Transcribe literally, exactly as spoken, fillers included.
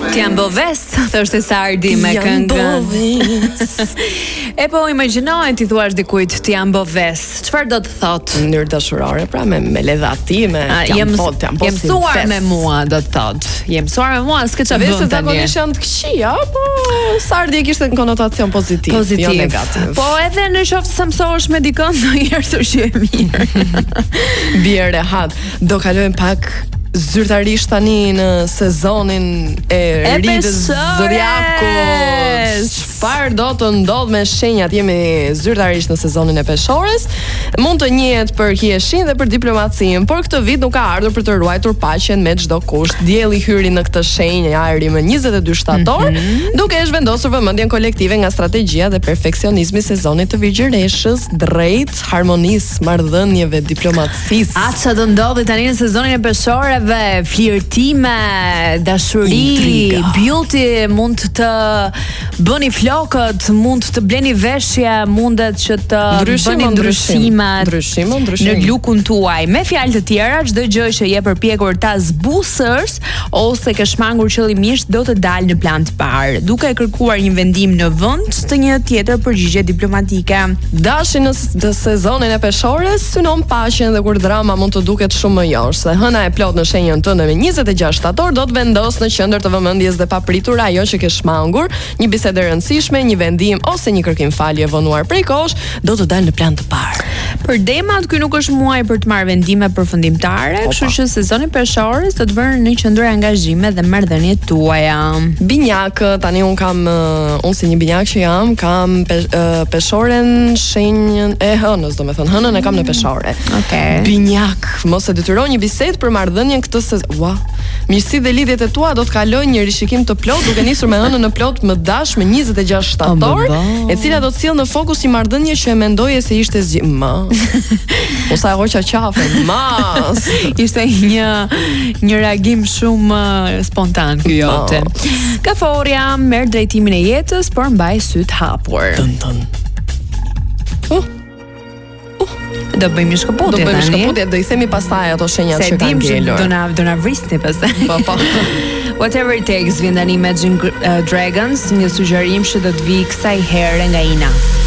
T'jam boves, thoshte Sardi me këngën. E po imagjinoj ti thuash dikujt t'jam boves. Çfarë do të thotë? Në mënyrë dashurore, pra me me ledhati, me Jem t'jam po, t'jam po. Jem mësuar me mua, do të thotë. Jem mësuar me mua, s'ke çfarë bën tani. Zakonisht janë të këqija, po Sardi e kishte në konotacion pozitiv, pozitiv. jo negativ. Po edhe në qoftë se mësohesh me dikën, ndonjëherë thosh që e mirë. Bie rehat. Do kalojmë pak zyrtarisht tani në sezonin e ri të zodiakut. Çfarë do të ndodh me shenjat? Jemi zyrtarisht në sezonin e peshores. Mund të njihet për hijeshin dhe për diplomacinë, por këtë vit nuk ka ardhur për të ruajtur paqen me çdo kusht. Dielli hyri në këtë shenjë ajri më njëzet e dy shtator, mm-hmm. duke e zhvendosur vëmendjen kolektive nga strategjia dhe perfeksionizmi i sezonit të Vigjëreshës drejt harmonisë, marrëdhënieve, diplomacisë. A çfarë do ndodhi tani në sezonin e peshore? Flirtime, dashuri, intriga. Beauty, mund të bëni flokët, mund të bleni veshje, mundet që të bëni ndryshime ndryshime në lukun tuaj. Me fjalë të tjera, çdo gjë që je përpjekur ta zbusësh ose ke shmangur qëllimisht do të dalë në plan të parë, duke kërkuar një vendim në vend të një tjetër përgjigje diplomatike. Dashi në sezonin e peshores synon paqen dhe kur drama mund të duket shumë më josh, se hëna e plot në shenjën tënde me njëzet e gjashtë shtator do të vendos në qendër të vëmendjes dhe papritur ajo që ke shmangur, një bisedë e rëndësishme, një vendim ose një kërkim falje vonuar prej kohësh do të dalë në plan të parë. Për demat, ky nuk është muaj për të marrë vendime përfundimtare, kështu që sezoni peshores do të vënë në qendër angazhime dhe marrëdhëniet tuaja. Binjak, tani un kam uh, un si një binjak që jam, kam pe, uh, peshoren shenjën e hënës, domethënë hënën e kam në peshore. Okej. Binjak, mos e detyroj një bisedë për marrëdhënien këtë sezon. Ua. Mirësi dhe lidhjet e tua do të kalojnë një rishikim të plot, duke nisur me hënën në plot më dash me njëzet e gjashtë shtator, e cila do të sjellë në fokus një marrëdhënie që e mendoje se ishte zgj... Ma. Ose ajo që qafe. Mas. Ishte një një reagim shumë spontan ky jote. Kaforia merr drejtimin e jetës, por mbaj syt hapur. Tën tën. Uh. Do bëjmë një shkëputje tani. Do bëjmë shkëputje, do i themi pastaj ato shenjat që kanë ngelur. Do na do na vrisni pastaj. Po po. Whatever it takes, vjen tani Imagine uh, Dragons, një sugjerim që do të vi kësaj here nga Ina.